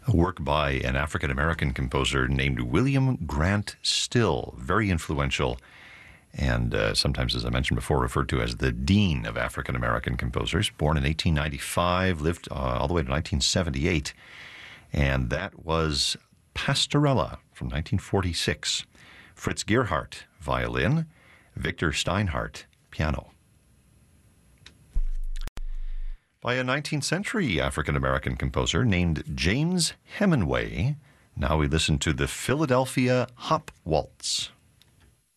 a work by an African-American composer named William Grant Still, very influential, and sometimes, as I mentioned before, referred to as the Dean of African-American composers. Born in 1895, lived all the way to 1978, and that was Pastorella from 1946. Fritz Gerhardt, violin. Victor Steinhardt, piano. By a 19th century African-American composer named James Hemingway, now we listen to the Philadelphia Hop Waltz.